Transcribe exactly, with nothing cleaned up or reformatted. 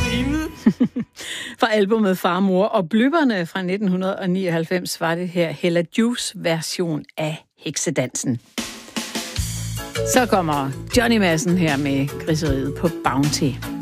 Fra albumet Far, Mor og Blüpperne fra nitten nioghalvfems var det her Hella Joof version af Heksedansen. Så kommer Johnny Madsen her med Griseriet på Bounty.